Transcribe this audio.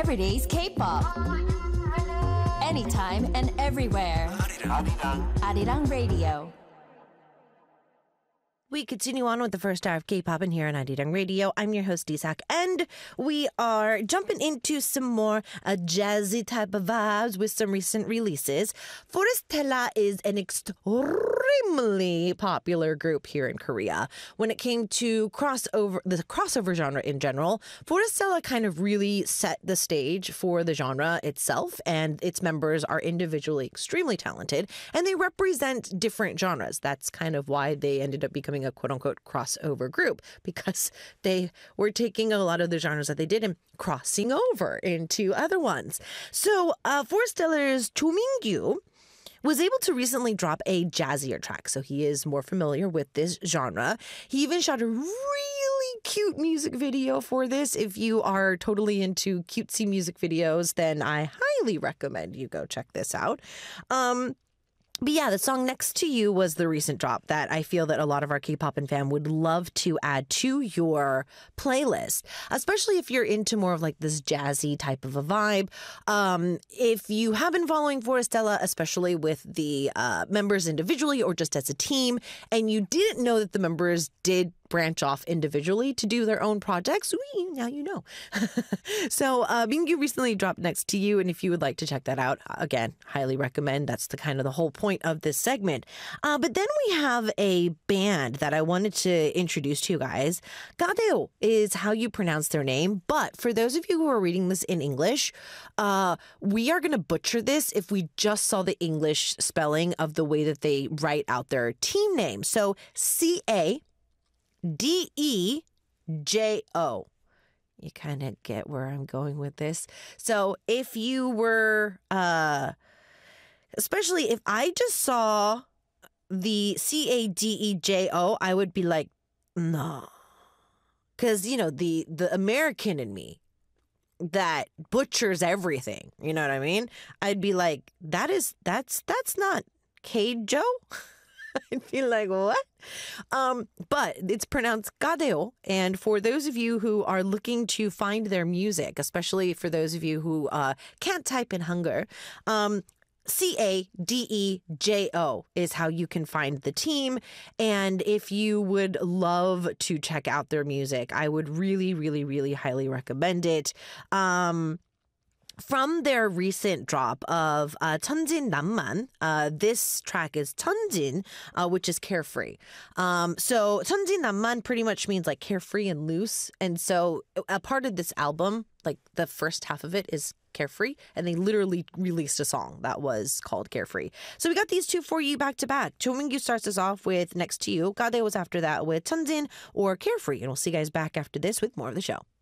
everyday's K-pop. Anytime and everywhere. Arirang Radio. We continue on with the first hour of K-pop in here on Arirang Radio. I'm your host, Isak, and we are jumping into some more jazzy type of vibes with some recent releases. Forestella is an extremely popular group here in Korea. When it came to the crossover genre in general, Forestella kind of really set the stage for the genre itself, and its members are individually extremely talented, and they represent different genres. That's kind of why they ended up becoming a quote-unquote crossover group, because they were taking a lot of the genres that they did and crossing over into other ones. So Forestella's Cho Min-gyu was able to recently drop a jazzier track, so he is more familiar with this genre. He even shot a really cute music video for this. If you are totally into cutesy music videos, then I highly recommend you go check this out. But yeah, the song Next to You was the recent drop that I feel that a lot of our K-pop and fam would love to add to your playlist, especially if you're into more of like this jazzy type of a vibe. If you have been following Forestella, especially with the members individually or just as a team, and you didn't know that the members did branch off individually to do their own projects, now you know. So Min-gyu recently dropped Next to You, and if you would like to check that out, again, highly recommend. That's the kind of the whole point of this segment. But then we have a band that I wanted to introduce to you guys. Gadeo is how you pronounce their name, but for those of you who are reading this in English, we are going to butcher this if we just saw the English spelling of the way that they write out their team name. So Cadejo. You kind of get where I'm going with this. So if you were, especially if I just saw the Cadejo, I would be like, no. Because, you know, the American in me that butchers everything, you know what I mean? I'd be like, that's not Keijo. I'd feel like, what? But it's pronounced Gadeo. And for those of you who are looking to find their music, especially for those of you who can't type in Hangul, Cadejo is how you can find the team. And if you would love to check out their music, I would really, really, really highly recommend it. From their recent drop of Cheonjin Namman, this track is Cheonjin, which is carefree. So Cheonjin Namman pretty much means like carefree and loose. And so a part of this album, like the first half of it is carefree, and they literally released a song that was called Carefree. So we got these two for you back to back. Cho Min-gyu starts us off with Next to You. Gadeo was after that with Cheonjin or Carefree. And we'll see you guys back after this with more of the show.